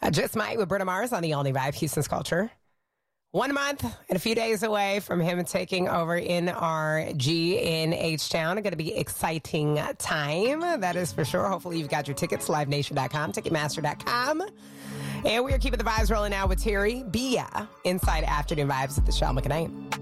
Just Might with Bruno Mars on the All New Vibe, Houston's Culture. 1 month and a few days away from him taking over NRG in H-Town. It's going to be exciting time, that is for sure. Hopefully you've got your tickets, livenation.com, ticketmaster.com. And we are keeping the vibes rolling now with Terry Bia inside Afternoon Vibes with the Shell McCann.